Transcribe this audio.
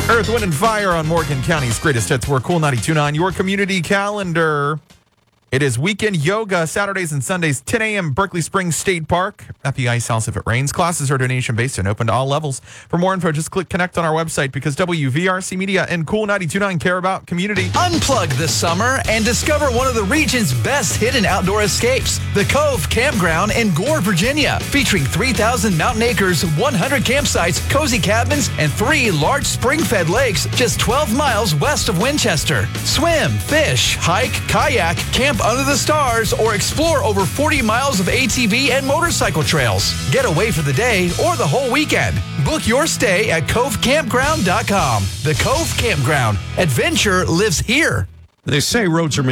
Earth, Wind, and Fire on Morgan County's greatest hits. We're Cool 92.9, your community calendar. It is weekend yoga, Saturdays and Sundays, 10 a.m. Berkeley Springs State Park at the Ice House if it rains. Classes are donation-based and open to all levels. For more info, just click connect on our website because WVRC Media and Cool 92.9 care about community. Unplug this summer and discover one of the region's best hidden outdoor escapes, the Cove Campground in Gore, Virginia, featuring 3,000 mountain acres, 100 campsites, cozy cabins, and 3 large spring-fed lakes just 12 miles west of Winchester. Swim, fish, hike, kayak, camp under the stars, or explore over 40 miles of ATV and motorcycle trails. Get away for the day or the whole weekend. Book your stay at covecampground.com. The Cove Campground. Adventure lives here. They say roads are made